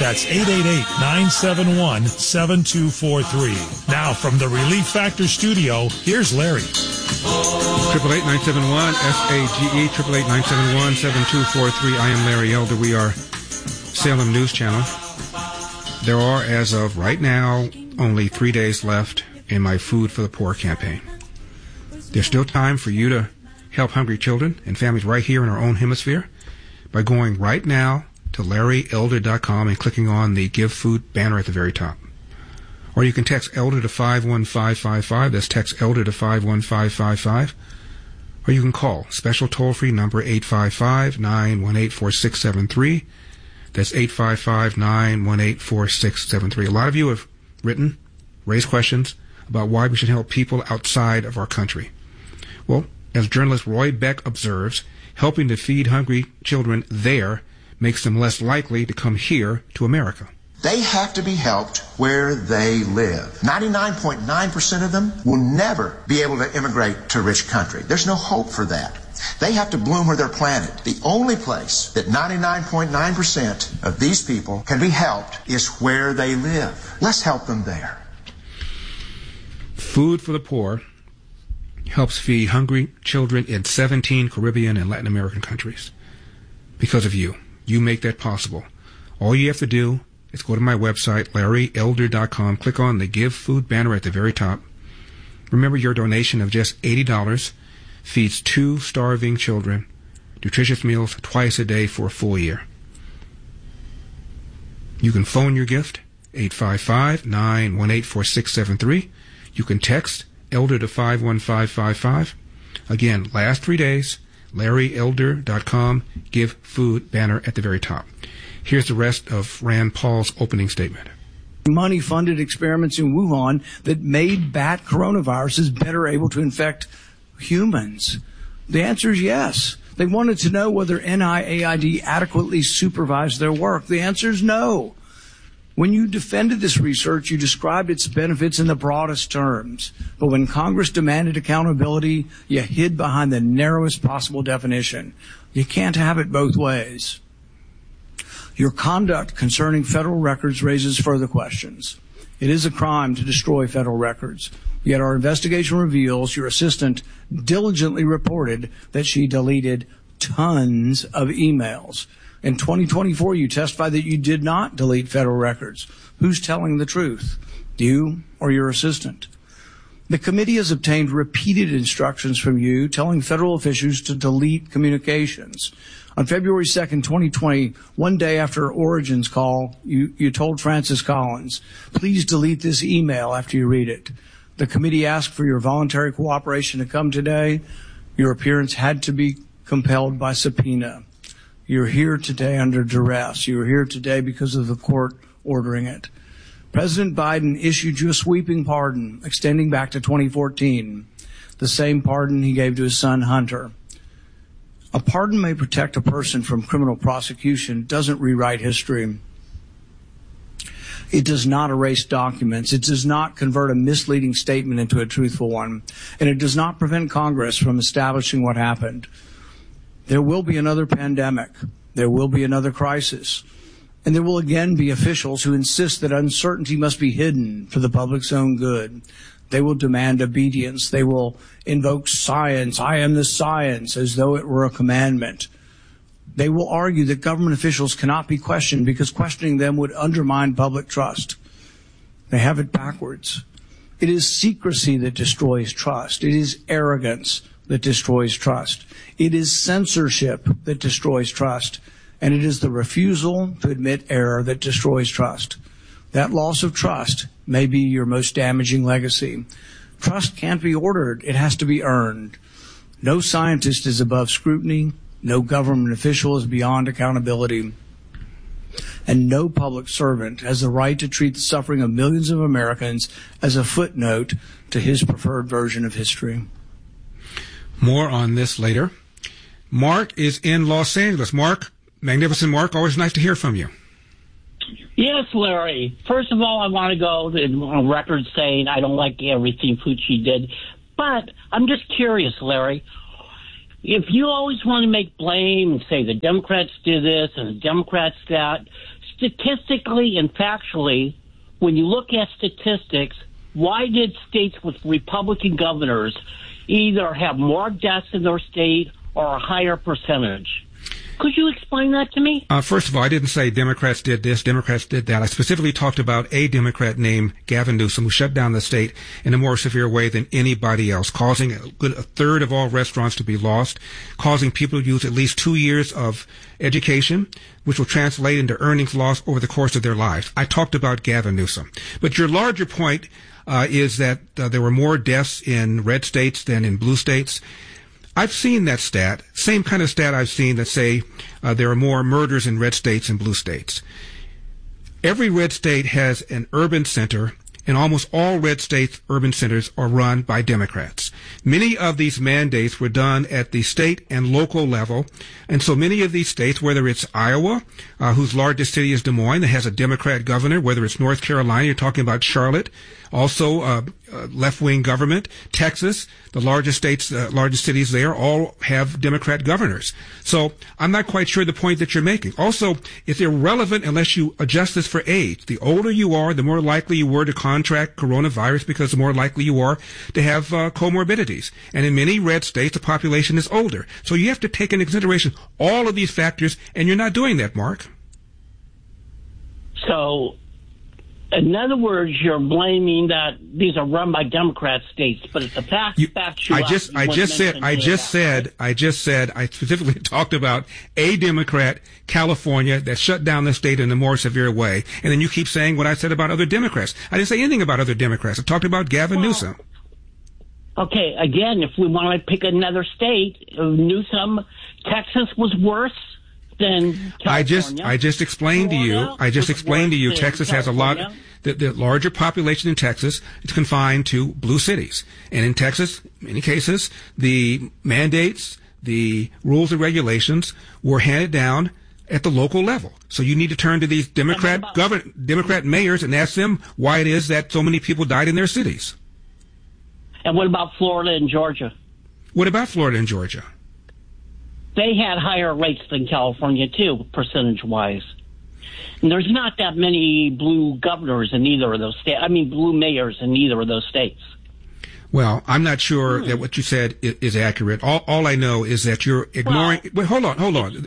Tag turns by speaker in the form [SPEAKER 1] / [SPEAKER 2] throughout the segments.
[SPEAKER 1] That's 888-971-7243. Now from the Relief Factor studio, here's Larry.
[SPEAKER 2] 888-971-SAGE, 888-971-7243. I am Larry Elder. We are Salem News Channel. There are, as of right now, only 3 days left in my Food for the Poor campaign. There's still time for you to help hungry children and families right here in our own hemisphere by going right now to LarryElder.com and clicking on the Give Food banner at the very top. Or you can text Elder to 51555. That's text Elder to 51555. Or you can call special toll-free number 855-918-4673. That's 855-918-4673. A lot of you have written, raised questions about why we should help people outside of our country. Well, as journalist Roy Beck observes, helping to feed hungry children there makes them less likely to come here to America.
[SPEAKER 3] They have to be helped where they live. 99.9% of them will never be able to immigrate to a rich country. There's no hope for that. They have to bloom where they're planted. The only place that 99.9% of these people can be helped is where they live. Let's help them there.
[SPEAKER 2] Food for the Poor helps feed hungry children in 17 Caribbean and Latin American countries. Because of you. You make that possible. All you have to do is go to my website, LarryElder.com, click on the Give Food banner at the very top. Remember, your donation of just $80 feeds 2 starving children nutritious meals twice a day for a full year. You can phone your gift, 855-918-4673. You can text Elder to 51555. Again, last 3 days, LarryElder.com, Give Food banner at the very top. Here's the rest of Rand Paul's opening statement.
[SPEAKER 4] Money-funded experiments in Wuhan that made bat coronaviruses better able to infect humans. The answer is yes. They wanted to know whether NIAID adequately supervised their work. The answer is no. When you defended this research, you described its benefits in the broadest terms. But when Congress demanded accountability, you hid behind the narrowest possible definition. You can't have it both ways. Your conduct concerning federal records raises further questions. It is a crime to destroy federal records. Yet our investigation reveals your assistant diligently reported that she deleted tons of emails. In 2024, you testified that you did not delete federal records. Who's telling the truth? You or your assistant? The committee has obtained repeated instructions from you telling federal officials to delete communications. On February 2nd, 2020, one day after Origin's call, you told Francis Collins, please delete this email after you read it. The committee asked for your voluntary cooperation to come today. Your appearance had to be compelled by subpoena. You're here today under duress. You're here today because of the court ordering it. President Biden issued you a sweeping pardon extending back to 2014, the same pardon he gave to his son Hunter. A pardon may protect a person from criminal prosecution, doesn't rewrite history. It does not erase documents. It does not convert a misleading statement into a truthful one. And it does not prevent Congress from establishing what happened. There will be another pandemic. There will be another crisis. And there will again be officials who insist that uncertainty must be hidden for the public's own good. They will demand obedience. They will invoke science. I am the science, as though it were a commandment. They will argue that government officials cannot be questioned because questioning them would undermine public trust. They have it backwards. It is secrecy that destroys trust. It is arrogance that destroys trust. It is censorship that destroys trust. And it is the refusal to admit error that destroys trust. That loss of trust may be your most damaging legacy. Trust can't be ordered. It has to be earned. No scientist is above scrutiny. No government official is beyond accountability. And no public servant has the right to treat the suffering of millions of Americans as a footnote to his preferred version of history.
[SPEAKER 2] More on this later. Mark is in Los Angeles. Mark, magnificent Mark, always nice to hear from you.
[SPEAKER 5] Yes, Larry. First of all, I want to go on record saying I don't like everything Fauci did. But I'm just curious, Larry. If you always want to make blame and say the Democrats did this and the Democrats that, statistically and factually, when you look at statistics, why did states with Republican governors either have more deaths in their state or a higher percentage? Could you explain that to me?
[SPEAKER 2] First of all, I didn't say Democrats did this, Democrats did that. I specifically talked about a Democrat named Gavin Newsom who shut down the state in a more severe way than anybody else, causing a third of all restaurants to be lost, causing people to use at least 2 years of education, which will translate into earnings loss over the course of their lives. I talked about Gavin Newsom. But your larger point is that there were more deaths in red states than in blue states. I've seen that stat, same kind of stat I've seen that say there are more murders in red states and blue states. Every red state has an urban center, and almost all red states' urban centers are run by Democrats. Many of these mandates were done at the state and local level, and so many of these states, whether it's Iowa, whose largest city is Des Moines, that has a Democrat governor, whether it's North Carolina, you're talking about Charlotte, also left-wing government, Texas, the largest states, largest cities there, all have Democrat governors. So I'm not quite sure the point that you're making. Also, it's irrelevant unless you adjust this for age. The older you are, the more likely you were to contract coronavirus because the more likely you are to have comorbidities. And in many red states, the population is older. So you have to take into consideration all of these factors, and you're not doing that, Mark.
[SPEAKER 5] So, in other words, you're blaming that these are run by Democrat states, but it's a fact.
[SPEAKER 2] I specifically talked about a Democrat, California, that shut down the state in a more severe way. And then you keep saying what I said about other Democrats. I didn't say anything about other Democrats. I talked about Gavin Newsom.
[SPEAKER 5] Okay, again, if we want to pick another state, Newsom, Texas was worse than California.
[SPEAKER 2] I just explained to you, Texas has a lot, the larger population in Texas is confined to blue cities. And in Texas, in many cases, the mandates, the rules and regulations were handed down at the local level. So you need to turn to these Democrat mayors and ask them why it is that so many people died in their cities.
[SPEAKER 5] And what about Florida and Georgia?
[SPEAKER 2] What about Florida and Georgia?
[SPEAKER 5] They had higher rates than California, too, percentage-wise. And there's not that many blue governors in either of those states. I mean, blue mayors in either of those states.
[SPEAKER 2] Well, I'm not sure that what you said is accurate. All I know is that you're ignoring. Wait, hold on.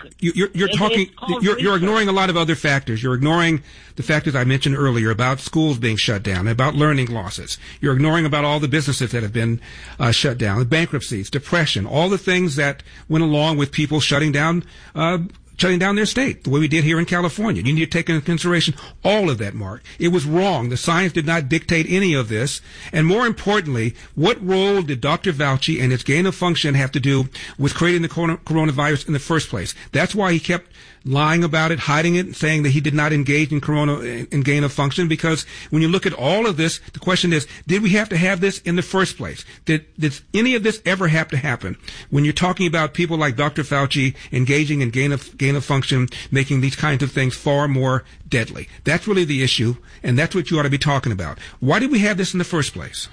[SPEAKER 2] You're ignoring a lot of other factors. You're ignoring the factors I mentioned earlier about schools being shut down, about learning losses. You're ignoring about all the businesses that have been shut down, the bankruptcies, depression, all the things that went along with people shutting down their state, the way we did here in California. You need to take into consideration all of that, Mark. It was wrong. The science did not dictate any of this. And more importantly, what role did Dr. Fauci and its gain of function have to do with creating the coronavirus in the first place? That's why he kept lying about it, hiding it, saying that he did not engage in gain of function, because when you look at all of this, the question is, did we have to have this in the first place? Did any of this ever have to happen? When you're talking about people like Dr. Fauci engaging in gain of function, making these kinds of things far more deadly. That's really the issue, and that's what you ought to be talking about. Why did we have this in the first place?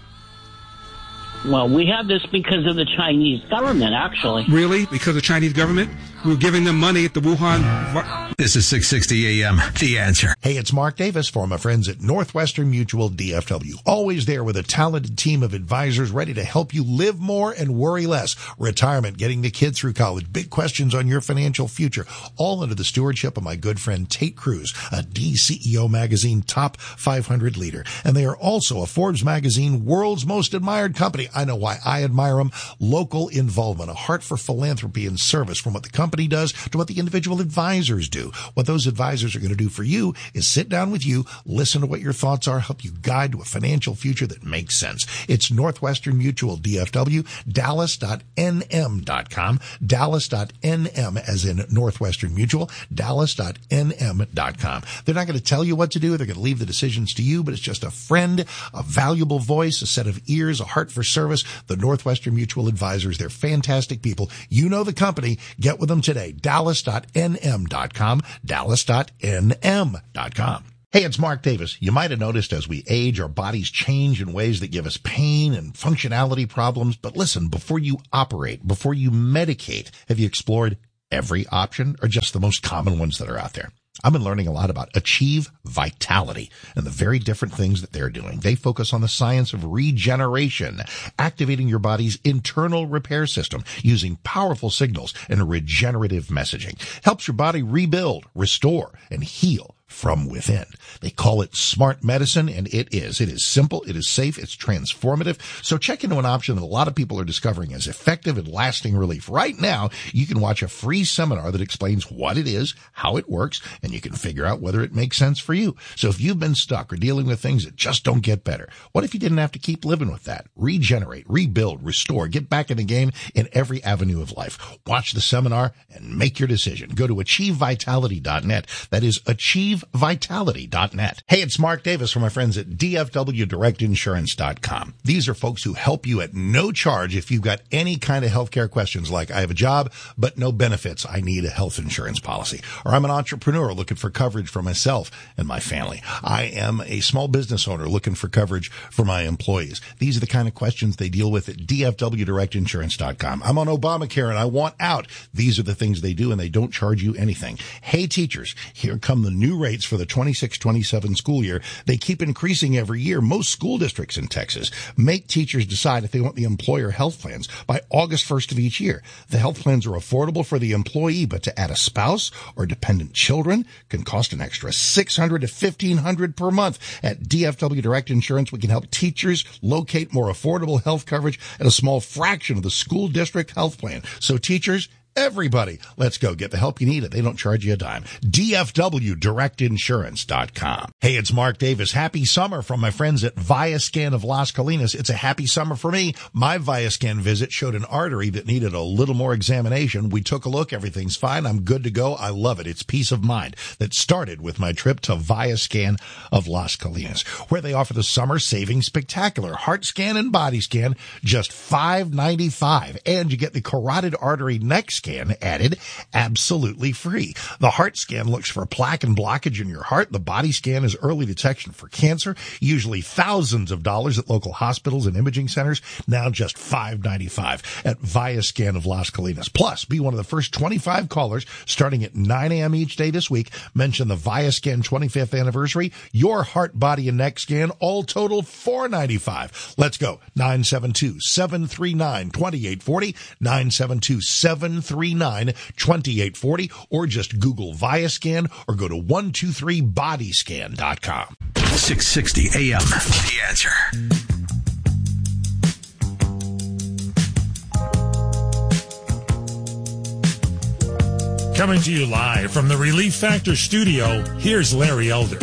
[SPEAKER 5] Well, we have this because of the Chinese government, actually.
[SPEAKER 2] Really? Because of the Chinese government? We were giving them money at the Wuhan.
[SPEAKER 6] This is 660 AM, The Answer.
[SPEAKER 7] Hey, it's Mark Davis for my friends at Northwestern Mutual DFW. Always there with a talented team of advisors ready to help you live more and worry less. Retirement, getting the kids through college, big questions on your financial future, all under the stewardship of my good friend Tate Cruz, a DCEO magazine top 500 leader. And they are also a Forbes magazine world's most admired company. I know why I admire them. Local involvement, a heart for philanthropy and service, from what the company does to what the individual advisors do. What those advisors are going to do for you is sit down with you, listen to what your thoughts are, help you guide to a financial future that makes sense. It's Northwestern Mutual DFW, Dallas.nm.com, Dallas.nm as in Northwestern Mutual, Dallas.nm.com. They're not going to tell you what to do. They're going to leave the decisions to you, but it's just a friend, a valuable voice, a set of ears, a heart for service. The Northwestern Mutual Advisors, they're fantastic people. You know the company. Get with them today. Dallas.nm.com, Dallas.nm.com. Hey, it's Mark Davis. You might have noticed as we age, our bodies change in ways that give us pain and functionality problems. But listen, before you operate, before you medicate, have you explored every option or just the most common ones that are out there? I've been learning a lot about Achieve Vitality and the very different things that they're doing. They focus on the science of regeneration, activating your body's internal repair system using powerful signals and regenerative messaging. Helps your body rebuild, restore, and heal from within. They call it smart medicine, and it is. It is simple, it is safe, it's transformative. So check into an option that a lot of people are discovering as effective and lasting relief. Right now, you can watch a free seminar that explains what it is, how it works, and you can figure out whether it makes sense for you. So if you've been stuck or dealing with things that just don't get better, what if you didn't have to keep living with that? Regenerate, rebuild, restore, get back in the game in every avenue of life. Watch the seminar and make your decision. Go to achievevitality.net. That is achievevitality.net. Hey, it's Mark Davis from my friends at DFWDirectInsurance.com. These are folks who help you at no charge if you've got any kind of healthcare questions like, I have a job, but no benefits. I need a health insurance policy. Or I'm an entrepreneur looking for coverage for myself and my family. I am a small business owner looking for coverage for my employees. These are the kind of questions they deal with at DFWDirectInsurance.com. I'm on Obamacare and I want out. These are the things they do, and they don't charge you anything. Hey, teachers, here come the new rates for the 26-27 school year. They keep increasing every year. Most school districts in Texas make teachers decide if they want the employer health plans by August 1st of each year. The health plans are affordable for the employee, but to add a spouse or dependent children can cost an extra $600 to $1,500 per month. At DFW Direct Insurance, we can help teachers locate more affordable health coverage at a small fraction of the school district health plan. So teachers, everybody, let's go get the help you need. They don't charge you a dime. DFWDirectInsurance.com. Hey, it's Mark Davis. Happy summer from my friends at Viascan of Las Colinas. It's a happy summer for me. My Viascan visit showed an artery that needed a little more examination. We took a look. Everything's fine. I'm good to go. I love it. It's peace of mind that started with my trip to Viascan of Las Colinas, where they offer the summer savings spectacular. Heart scan and body scan, just $5.95. And you get the carotid artery neck scan added absolutely free. The heart scan looks for plaque and blockage in your heart. The body scan is early detection for cancer, usually thousands of dollars at local hospitals and imaging centers, now just $5.95 at Viascan of Las Colinas. Plus, be one of the first 25 callers starting at 9 a.m. each day this week. Mention the Viascan 25th anniversary. Your heart, body, and neck scan, all total $4.95. Let's go. 972-739-2840, 972-739-2840, or just Google Viascan or go to 123bodyscan.com.
[SPEAKER 6] 660 AM. The Answer.
[SPEAKER 1] Coming to you live from the Relief Factor studio, here's Larry Elder.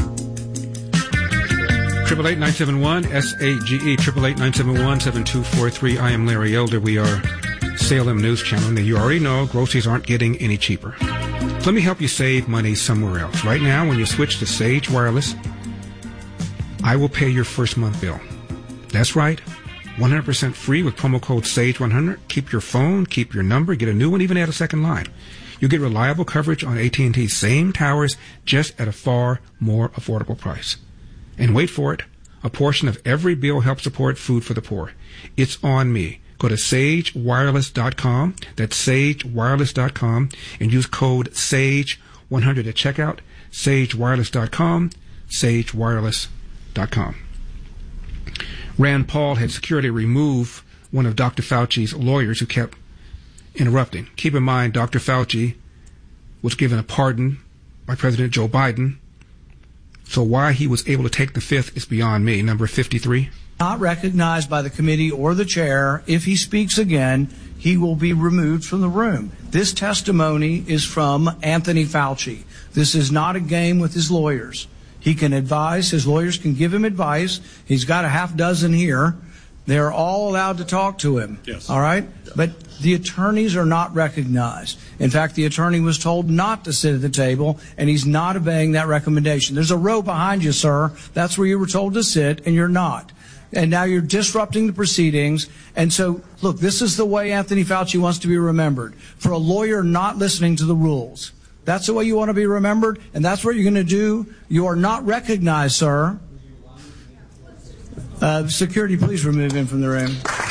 [SPEAKER 2] 888-971-SAGE, 888-971-7243. I am Larry Elder. We are Salem News Channel. Now, you already know groceries aren't getting any cheaper. Let me help you save money somewhere else. Right now, when you switch to Sage Wireless, I will pay your first month bill. That's right, 100% free with promo code SAGE100. Keep your phone, keep your number, get a new one, even add a second line. You get reliable coverage on AT&T's same towers, just at a far more affordable price. And wait for it, a portion of every bill helps support food for the poor. It's on me. Go to sagewireless.com, that's sagewireless.com, and use code SAGE100 at checkout, sagewireless.com, sagewireless.com. Rand Paul had security remove one of Dr. Fauci's lawyers who kept interrupting. Keep in mind, Dr. Fauci was given a pardon by President Joe Biden, so why he was able to take the fifth is beyond me. Number 53.
[SPEAKER 4] Not recognized by the committee or the chair. If he speaks again, he will be removed from the room. This testimony is from Anthony Fauci. This is not a game with his lawyers. He can advise. His lawyers can give him advice. He's got a half dozen here. They're all allowed to talk to him. Yes. All right? But the attorneys are not recognized. In fact, the attorney was told not to sit at the table, and he's not obeying that recommendation. There's a row behind you, sir. That's where you were told to sit, and you're not. And now you're disrupting the proceedings. And so, look, this is the way Anthony Fauci wants to be remembered. For a lawyer not listening to the rules. That's the way you want to be remembered, and that's what you're going to do. You are not recognized, sir. Security, please remove him from the room.